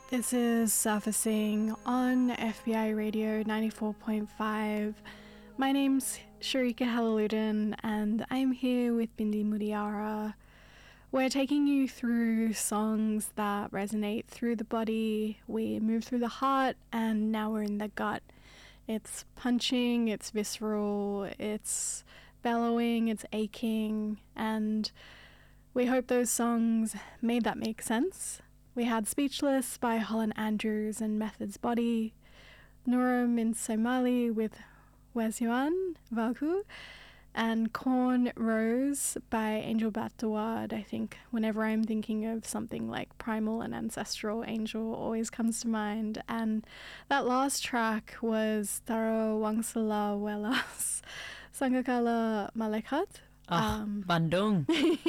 This is Surfacing on FBI Radio 94.5. My name's Sharika Halaluddin and I'm here with Bindi Mutiara. We're taking you through songs that resonate through the body. We move through the heart and now we're in the gut. It's punching, it's visceral, it's bellowing, it's aching, and we hope those songs made that make sense. We had Speechless by Holland Andrews and Method's Body, Nurum in Somali with Wesyuan Vaku, and Corn Rose by Angel Batawad. I think whenever I'm thinking of something like primal and ancestral, Angel always comes to mind. And that last track was Taro Wangsala Welas Sangakala Malekat. Bandung.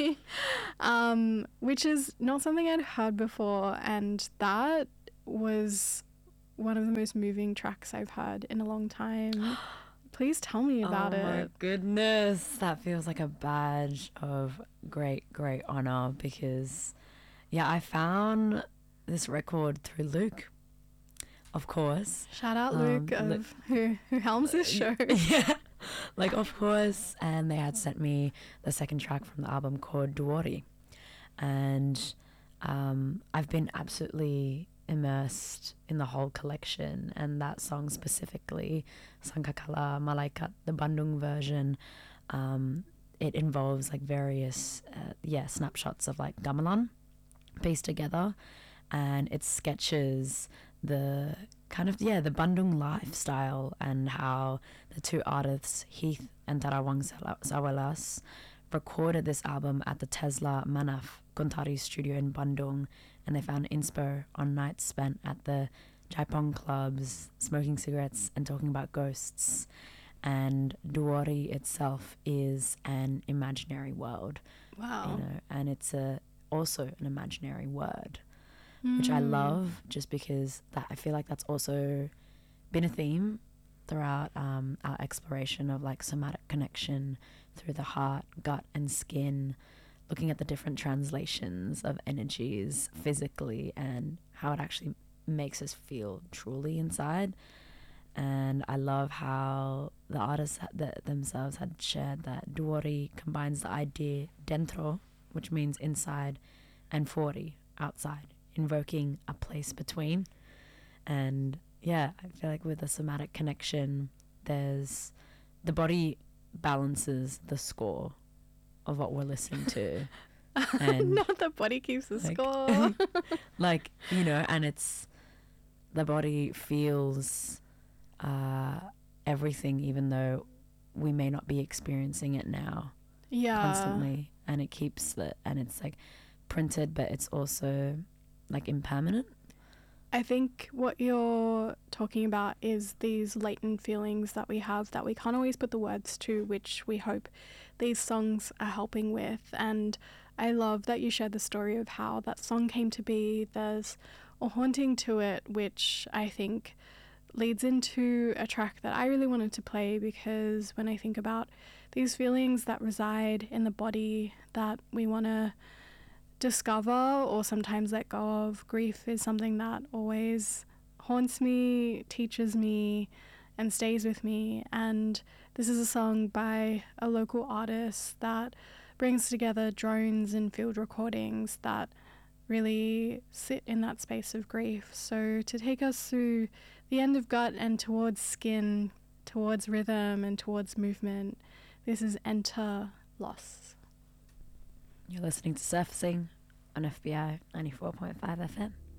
Which is not something I'd heard before, and that was one of the most moving tracks I've heard in a long time. Please tell me about it. Oh my goodness, that feels like a badge of great honor because, yeah, I found this record through Luke, of course. Shout out Luke of who helms this show. Yeah. Like, of course, and they had sent me the second track from the album called Duori. And I've been absolutely immersed in the whole collection, and that song specifically, Sangkakala Malaikat, the Bandung version, it involves like various, snapshots of like gamelan pieced together, and it sketches the kind of, the Bandung lifestyle and how the two artists, Heath and Tarawang Sawelas, recorded this album at the Tesla Manaf Kontari studio in Bandung, and they found inspo on nights spent at the Jaipong clubs, smoking cigarettes and talking about ghosts. And Duori itself is an imaginary world. Wow. And it's also an imaginary word. Which I love, just because that I feel like that's also been a theme throughout our exploration of like somatic connection through the heart, gut and skin, looking at the different translations of energies physically and how it actually makes us feel truly inside. And I love how the artists themselves had shared that Duori combines the idea dentro, which means inside, and fori, outside, invoking a place between. And I feel like with a somatic connection, there's the body balances the score of what we're listening to. And not the body keeps the score. And it's the body feels everything, even though we may not be experiencing it now. Constantly, and it keeps and it's like printed, but it's also like impermanent. I think what you're talking about is these latent feelings that we have that we can't always put the words to, which we hope these songs are helping with. And I love that you shared the story of how that song came to be. There's a haunting to it, which I think leads into a track that I really wanted to play, because when I think about these feelings that reside in the body that we want to discover or sometimes let go of, grief is something that always haunts me, teaches me, and stays with me. And this is a song by a local artist that brings together drones and field recordings that really sit in that space of grief. So to take us through the end of gut and towards skin, towards rhythm and towards movement, this is Enter Loss. You're listening to Surfacing on FBI 94.5 FM.